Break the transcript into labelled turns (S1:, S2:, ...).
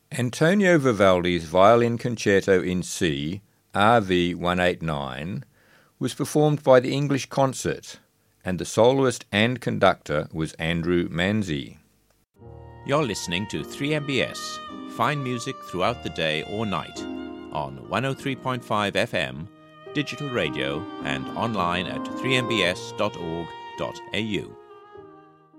S1: Antonio Vivaldi's Violin Concerto in C, RV 189, was performed by the English Concert, and the soloist and conductor was Andrew Manzi.
S2: You're listening to 3MBS, fine music throughout the day or night, on 103.5 FM, digital radio, and online at 3mbs.org.au.